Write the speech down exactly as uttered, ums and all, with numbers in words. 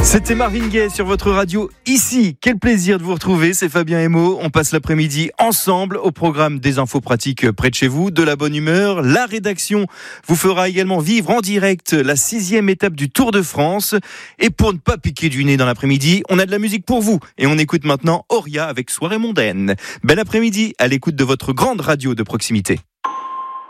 C'était Marvin Gaye sur votre radio ici. Quel plaisir de vous retrouver, c'est Fabien Emo. On passe l'après-midi ensemble au programme des infos pratiques près de chez vous, de la bonne humeur. La rédaction vous fera également vivre en direct la sixième étape du Tour de France. Et pour ne pas piquer du nez dans l'après-midi, on a de la musique pour vous. Et on écoute maintenant Auria avec Soirée mondaine. Bel après-midi à l'écoute de votre grande radio de proximité.